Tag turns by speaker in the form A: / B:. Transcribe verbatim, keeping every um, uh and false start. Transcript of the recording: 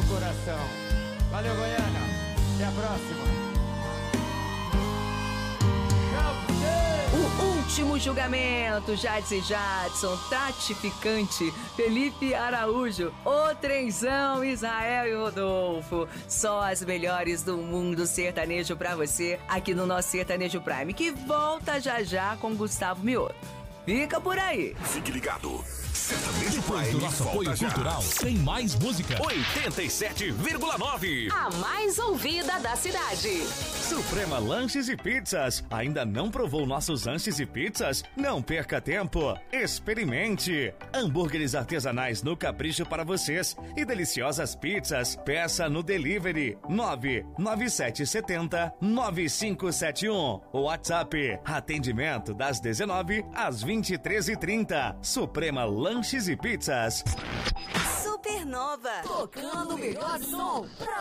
A: coração. Valeu, Goiânia. Até a próxima.
B: O último julgamento, Jadson Jadson, Tati Ficante, Felipe Araújo, O Trenzão, Israel e Rodolfo. Só as melhores do mundo sertanejo pra você, aqui no nosso Sertanejo Prime, que volta já já com Gustavo Mioto. Fica por aí.
C: Fique ligado. Sertanejo Prime
D: do nosso apoio
C: já.
D: cultural. Tem mais música.
C: oitenta e sete vírgula nove.
E: A mais ouvida da cidade.
F: Suprema Lanches e Pizzas. Ainda não provou nossos lanches e pizzas? Não perca tempo. Experimente. Hambúrgueres artesanais no capricho para vocês e deliciosas pizzas. Peça no delivery nove nove sete sete zero nove cinco sete um. WhatsApp. Atendimento das dezenove às vinte e três e trinta. Suprema Lanches e Pizzas.
G: Supernova.
E: Tocando o melhor som pra